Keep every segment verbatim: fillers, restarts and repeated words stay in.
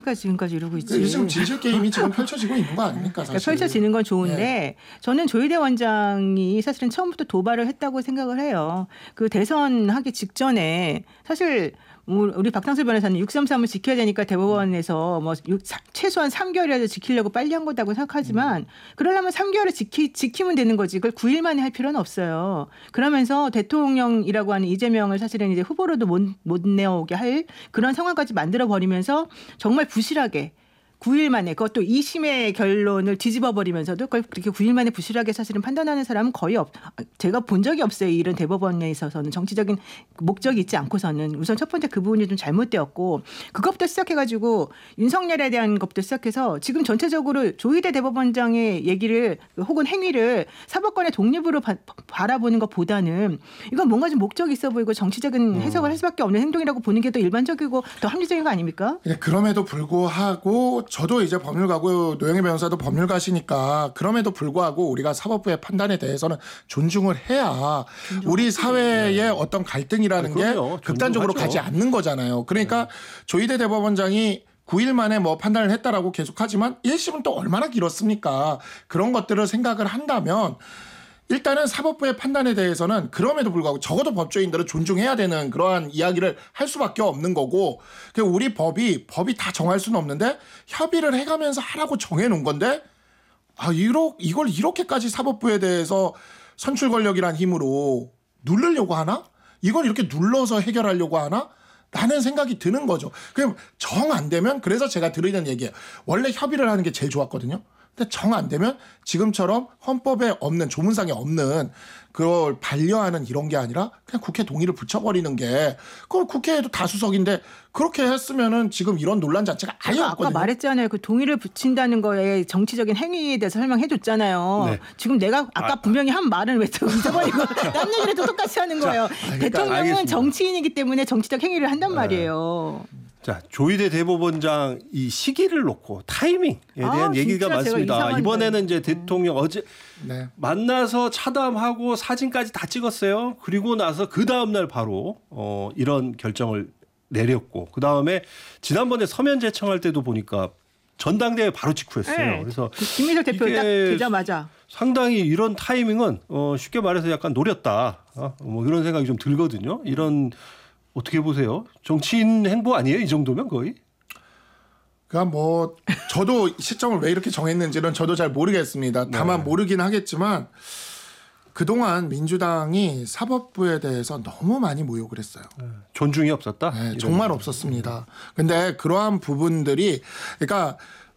지금까지 이러고 있지. 지금 진실 게임이 지금 펼쳐지고 있는 거 아닙니까? 사실. 그러니까 펼쳐지는 건 좋은데 네. 저는 조희대 원장이 사실은 처음부터 도발을 했다고 생각을 해요. 그 대선 하기 직전에 사실 우리 박상수 변호사는 육삼삼을 지켜야 되니까 대법원에서 뭐 최소한 삼 개월이라도 지키려고 빨리 한 거다고 생각하지만 그러려면 삼 개월을 지키, 지키면 되는 거지. 그걸 구 일 만에 할 필요는 없어요. 그러면서 대통령이라고 하는 이재명을 사실은 이제 후보로도 못, 못 내어오게 할 그런 상황까지 만들어 버리면서 정말 부실하게 구 일 만에 그것도 이 심의 결론을 뒤집어 버리면서도 그걸 그렇게 구 일 만에 부실하게 사실은 판단하는 사람은 거의 없. 제가 본 적이 없어요. 이런 대법원에 있어서는 정치적인 목적이 있지 않고서는 우선 첫 번째 그 부분이 좀 잘못되었고 그것부터 시작해가지고 윤석열에 대한 것부터 시작해서 지금 전체적으로 조희대 대법원장의 얘기를 혹은 행위를 사법권의 독립으로 바, 바라보는 것보다는 이건 뭔가 좀 목적이 있어 보이고 정치적인 해석을 할 수밖에 없는 행동이라고 보는 게 더 일반적이고 더 합리적인 거 아닙니까? 그럼에도 불구하고 저도 이제 법률가고 노영희 변호사도 법률가시니까 그럼에도 불구하고 우리가 사법부의 판단에 대해서는 존중을 해야 우리 사회의 네. 어떤 갈등이라는 게 극단적으로 가지 않는 거잖아요. 그러니까 네. 조희대 대법원장이 구 일 만에 뭐 판단을 했다라고 계속하지만 일 심은 또 얼마나 길었습니까? 그런 것들을 생각을 한다면 일단은 사법부의 판단에 대해서는 그럼에도 불구하고 적어도 법조인들은 존중해야 되는 그러한 이야기를 할 수밖에 없는 거고 우리 법이 법이 다 정할 수는 없는데 협의를 해가면서 하라고 정해놓은 건데 아 이러, 이걸 이렇게까지 사법부에 대해서 선출 권력이란 힘으로 누르려고 하나? 이걸 이렇게 눌러서 해결하려고 하나? 라는 생각이 드는 거죠. 그럼 정 안 되면 그래서 제가 드리는 얘기예요. 원래 협의를 하는 게 제일 좋았거든요. 근데 정 안 되면 지금처럼 헌법에 없는 조문상에 없는 그걸 반려하는 이런 게 아니라 그냥 국회 동의를 붙여버리는 게 그걸 국회에도 다수석인데 그렇게 했으면은 지금 이런 논란 자체가 아예 없거든요. 아까 말했잖아요. 그 동의를 붙인다는 거에 정치적인 행위에 대해서 설명해 줬잖아요. 네. 지금 내가 아까 아, 분명히 한 말은 왜 또 잊어버리고 딴 얘기를 또 똑같이 하는 거예요. 자, 그러니까 대통령은 알겠습니다. 정치인이기 때문에 정치적 행위를 한단 네. 말이에요. 자, 조희대 대법원장 이 시기를 놓고 타이밍에 대한 아, 얘기가 많습니다. 이번에는 이제 대통령 어제 네. 만나서 차담하고 사진까지 다 찍었어요. 그리고 나서 그 다음 날 바로 어, 이런 결정을 내렸고 그 다음에 지난번에 서면 제청할 때도 보니까 전당대회 바로 직후였어요. 네. 그래서 김민석 대표 딱 되자마자 상당히 이런 타이밍은 어, 쉽게 말해서 약간 노렸다. 어, 뭐 이런 생각이 좀 들거든요. 이런 어떻게 보세요? 정치인 행보 아니에요? 이 정도면 거의? 그러니까 뭐 저도 시점을 왜 이렇게 정했는지는 저도 잘 모르겠습니다. 다만 네. 모르긴 하겠지만 그동안 민주당이 사법부에 대해서 너무 많이 모욕을 했어요. 네. 존중이 없었다? 네, 정말 없었습니다. 근데 그러한 부분들이 그러니까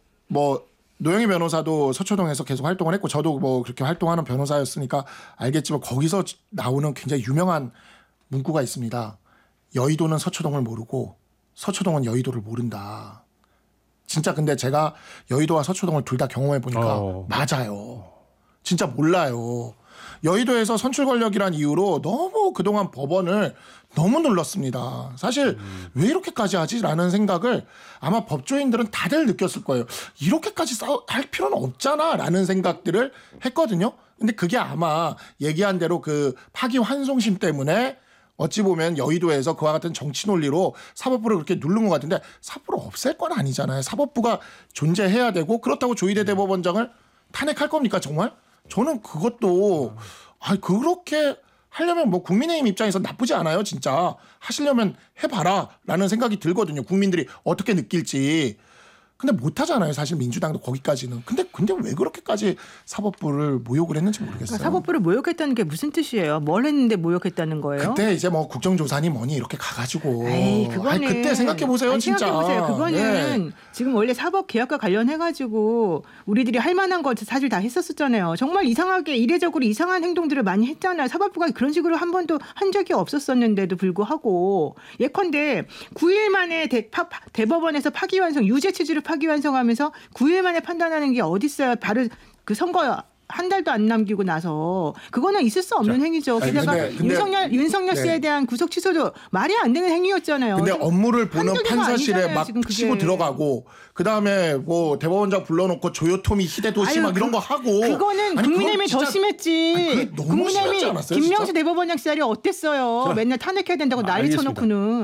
뭐 노영희 변호사도 서초동에서 계속 활동을 했고 저도 뭐 그렇게 활동하는 변호사였으니까 알겠지만 거기서 나오는 굉장히 유명한 문구가 있습니다. 여의도는 서초동을 모르고 서초동은 여의도를 모른다. 진짜 근데 제가 여의도와 서초동을 둘 다 경험해 보니까 어. 맞아요. 진짜 몰라요. 여의도에서 선출 권력이란 이유로 너무 그동안 법원을 너무 눌렀습니다. 사실 음. 왜 이렇게까지 하지라는 생각을 아마 법조인들은 다들 느꼈을 거예요. 이렇게까지 싸우, 할 필요는 없잖아라는 생각들을 했거든요. 근데 그게 아마 얘기한 대로 그 파기환송심 때문에 어찌 보면 여의도에서 그와 같은 정치 논리로 사법부를 그렇게 누른 것 같은데 사법부를 없앨 건 아니잖아요. 사법부가 존재해야 되고 그렇다고 조희대 대법원장을 탄핵할 겁니까 정말? 저는 그것도 아 그렇게 하려면 뭐 국민의힘 입장에서 나쁘지 않아요. 진짜 하시려면 해봐라 라는 생각이 들거든요. 국민들이 어떻게 느낄지. 근데 못하잖아요. 사실 민주당도 거기까지는. 근데 근데 왜 그렇게까지 사법부를 모욕을 했는지 모르겠어요. 그러니까 사법부를 모욕했다는 게 무슨 뜻이에요? 뭘 했는데 모욕했다는 거예요? 그때 이제 뭐 국정조사니 뭐니 이렇게 가가지고. 에이, 그거는. 아니, 그때 생각해 보세요. 아니, 진짜. 생각해 보세요. 그거는 네. 지금 원래 사법 개혁과 관련해가지고 우리들이 할 만한 거 사실 다 했었었잖아요. 정말 이상하게 이례적으로 이상한 행동들을 많이 했잖아요. 사법부가 그런 식으로 한 번도 한 적이 없었었는데도 불구하고 예컨대 구 일 만에 대, 파, 대법원에서 파기환송 유죄 취지를 파기환송하면서 구 일 만에 판단하는 게 어디 있어요? 바로 그 선거 한 달도 안 남기고 나서 그거는 있을 수 없는 자, 행위죠. 게다가 근데, 근데, 윤석열 윤석열 씨에 네. 대한 구속 취소도 말이 안 되는 행위였잖아요. 근데 업무를 보는 판사실에 막 치고 들어가고 그 다음에 뭐 대법원장 불러놓고 조요토미 히데도시 막 이런 거 하고. 그거는 국민의힘이 더 심했지. 국민의힘이 김명수 대법원장 자리 어땠어요? 자, 맨날 탄핵해야 된다고 난리 알겠습니다. 쳐놓고는.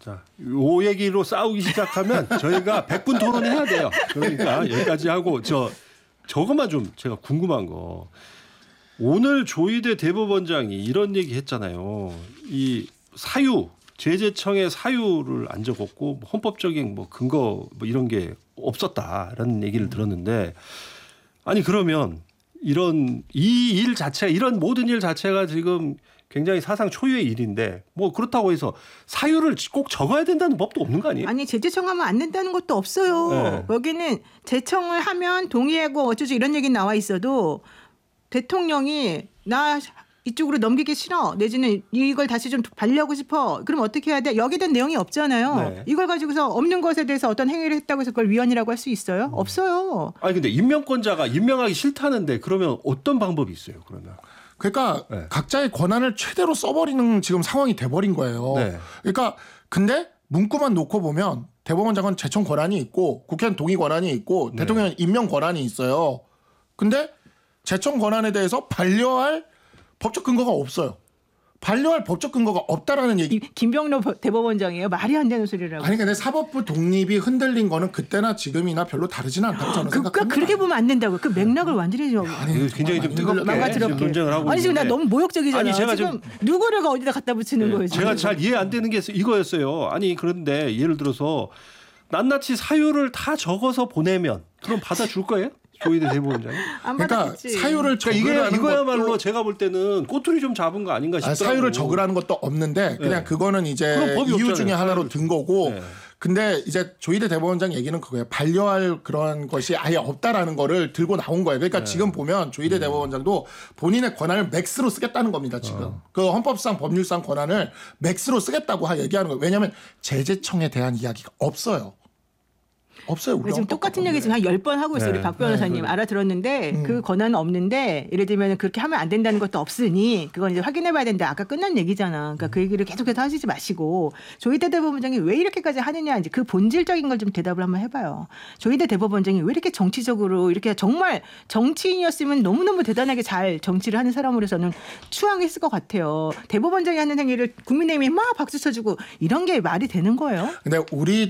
자, 요 얘기로 싸우기 시작하면 저희가 백 분 토론해야 돼요. 그러니까 여기까지 하고 저 저것만 좀 제가 궁금한 거. 오늘 조희대 대법원장이 이런 얘기 했잖아요. 이 사유, 제재청의 사유를 안 적었고 헌법적인 뭐 근거 뭐 이런 게 없었다라는 얘기를 들었는데 아니 그러면 이런 이 일 자체가 이런 모든 일 자체가 지금 굉장히 사상 초유의 일인데 뭐 그렇다고 해서 사유를 꼭 적어야 된다는 법도 없는 거 아니에요? 아니 제재청하면 안 된다는 것도 없어요. 네. 여기는 제청을 하면 동의하고 어쩌고 이런 얘기 나와 있어도 대통령이 나 이쪽으로 넘기기 싫어 내지는 이걸 다시 좀 반려하고 싶어 그럼 어떻게 해야 돼? 여기에 대한 내용이 없잖아요. 네. 이걸 가지고서 없는 것에 대해서 어떤 행위를 했다고 해서 그걸 위헌이라고 할 수 있어요? 음. 없어요. 아니 근데 임명권자가 임명하기 싫다는데 그러면 어떤 방법이 있어요? 그러면 그러니까 네. 각자의 권한을 최대로 써버리는 지금 상황이 돼버린 거예요. 네. 그러니까 근데 문구만 놓고 보면 대법원장은 제청 권한이 있고 국회는 동의 권한이 있고 네. 대통령은 임명 권한이 있어요. 근데 제청 권한에 대해서 반려할 법적 근거가 없어요. 반려할 법적 근거가 없다라는 얘기. 이 김병로 대법원장이에요. 말이 안 되는 소리라고. 아니 근데 사법부 독립이 흔들린 거는 그때나 지금이나 별로 다르지는 않다고 저는 그러니까 생각합니다. 그렇게 보면 안 된다고. 그 맥락을 완전히 좀 아니, 굉장히 좀 뜨겁게 망가뜨렸게. 논쟁을 하고 아니 지금 나 있는데. 너무 모욕적이잖아. 아니, 제가 지금 누구를 어디다 갖다 붙이는 거예요. 지금. 제가 잘 이해 안 되는 게 이거였어요. 아니 그런데 예를 들어서 낱낱이 사유를 다 적어서 보내면 그럼 받아줄 거예요? 조희대 대법원장이? 안 그러니까 받았겠지. 사유를 그러니까 적으라는 이게 이거야말로 것도 제가 볼 때는 꼬투리 좀 잡은 거 아닌가 아니, 싶더라고요. 사유를 적으라는 것도 없는데 그냥 네. 그거는 이제 그럼 법이 이유 없잖아요. 중에 하나로 사유를 든 거고 네. 근데 이제 조희대 대법원장 얘기는 그거예요. 반려할 그런 것이 아예 없다라는 거를 들고 나온 거예요. 그러니까 네. 지금 보면 조희대 대법원장도 본인의 권한을 맥스로 쓰겠다는 겁니다. 지금 어. 그 헌법상 법률상 권한을 맥스로 쓰겠다고 얘기하는 거예요. 왜냐하면 제재청에 대한 이야기가 없어요. 없어요. 우리 지금 똑같은 얘기 지금 한 열 번 하고 있어요. 네. 우리 박 변호사님 네. 알아들었는데 음. 그 권한은 없는데 예를 들면 그렇게 하면 안 된다는 것도 없으니 그건 이제 확인해 봐야 되는데 아까 끝난 얘기잖아. 그러니까 그 얘기를 계속해서 하시지 마시고 조희대 대법원장이 왜 이렇게까지 하느냐 이제 그 본질적인 걸 좀 대답을 한번 해봐요. 조희대 대법원장이 왜 이렇게 정치적으로 이렇게 정말 정치인이었으면 너무너무 대단하게 잘 정치를 하는 사람으로서는 추앙했을 것 같아요. 대법원장이 하는 행위를 국민의힘이 막 박수 쳐주고 이런 게 말이 되는 거예요? 근데 우리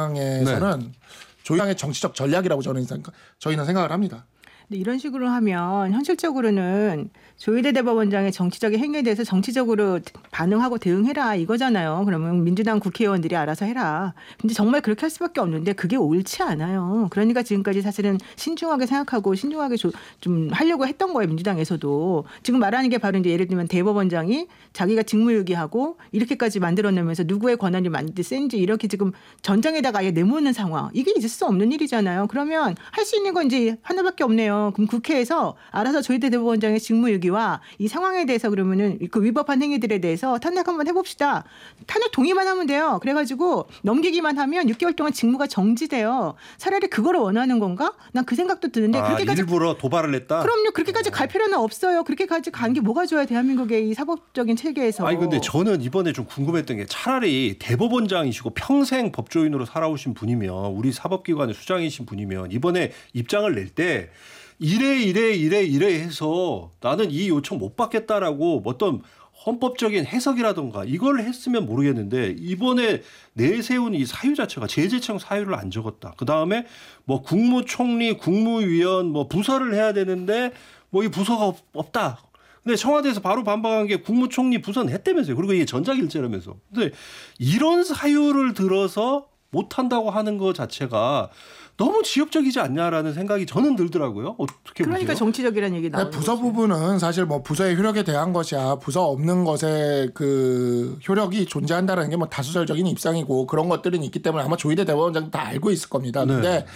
당에서는 네. 조희당의 정치적 전략이라고 저는 생각, 저희는 생각을 합니다. 근데 이런 식으로 하면 현실적으로는 조희대 대법원장의 정치적인 행위에 대해서 정치적으로 반응하고 대응해라 이거잖아요. 그러면 민주당 국회의원들이 알아서 해라. 근데 정말 그렇게 할 수밖에 없는데 그게 옳지 않아요. 그러니까 지금까지 사실은 신중하게 생각하고 신중하게 좀 하려고 했던 거예요. 민주당에서도. 지금 말하는 게 바로 이제 예를 들면 대법원장이 자기가 직무유기하고 이렇게까지 만들어내면서 누구의 권한이 많은지 센지 이렇게 지금 전장에다가 아예 내모는 상황. 이게 있을 수 없는 일이잖아요. 그러면 할 수 있는 건 이제 하나밖에 없네요. 그럼 국회에서 알아서 조희대 대법원장의 직무유기와 이 상황에 대해서 그러면은 그 위법한 행위들에 대해서 탄핵 한번 해봅시다. 탄핵 동의만 하면 돼요. 그래가지고 넘기기만 하면 육 개월 동안 직무가 정지돼요. 차라리 그거를 원하는 건가? 난 그 생각도 드는데 아, 그렇게까지 일부러 도발을 했다. 그럼요. 그렇게까지 갈 필요는 없어요. 그렇게까지 간 게 뭐가 좋아요? 대한민국의 이 사법적인 체계에서. 아니 근데 저는 이번에 좀 궁금했던 게 차라리 대법원장이시고 평생 법조인으로 살아오신 분이면 우리 사법기관의 수장이신 분이면 이번에 입장을 낼 때 이래 이래 이래 이래 해서 나는 이 요청 못 받겠다라고 어떤 헌법적인 해석이라든가 이걸 했으면 모르겠는데 이번에 내세운 이 사유 자체가 제재청 사유를 안 적었다. 그다음에 뭐 국무총리, 국무위원 뭐 부서를 해야 되는데 뭐 이 부서가 없, 없다. 근데 청와대에서 바로 반박한 게 국무총리 부서는 했다면서요. 그리고 이게 전자결제라면서. 근데 이런 사유를 들어서 못한다고 하는 것 자체가 너무 지엽적이지 않냐라는 생각이 저는 들더라고요. 어떻게 그러니까 보세요? 정치적이라는 얘기 나오는 부서 거죠. 부분은 사실 뭐 부서의 효력에 대한 것이야 부서 없는 것의 그 효력이 존재한다는 게 뭐 다수설적인 입장이고 그런 것들은 있기 때문에 아마 조희대 대법원장도 다 알고 있을 겁니다. 근데 네.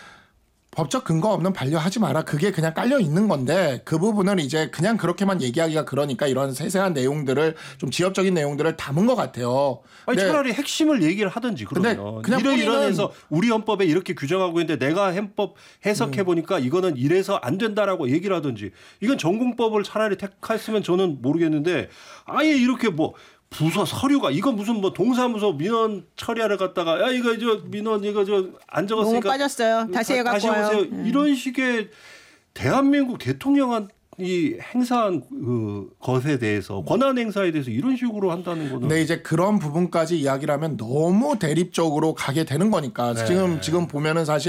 법적 근거 없는 반려하지 마라. 그게 그냥 깔려 있는 건데 그 부분을 이제 그냥 그렇게만 얘기하기가 그러니까 이런 세세한 내용들을 좀 지엽적인 내용들을 담은 것 같아요. 아니 근데 차라리 핵심을 얘기를 하든지 그러면 그냥 이래 본인은- 이러해서 우리 헌법에 이렇게 규정하고 있는데 내가 헌법 해석해 보니까 이거는 이래서 안 된다라고 얘기를 하든지 이건 전공법을 차라리 택했으면 저는 모르겠는데 아예 이렇게 뭐 부서 서류가 이거 무슨 뭐 동사무소 민원 처리하러 갔다가 야 이거 저 민원 이거 저 안 적었으니까 너무 빠졌어요. 다시 해갖고 다시 와요. 오세요. 음. 이런 식의 대한민국 대통령한 이 행사한 그 것에 대해서 권한 행사에 대해서 이런 식으로 한다는 거는. 근데 이제 그런 부분까지 이야기를 하면 너무 대립적으로 가게 되는 거니까 네. 지금 지금 보면은 사실.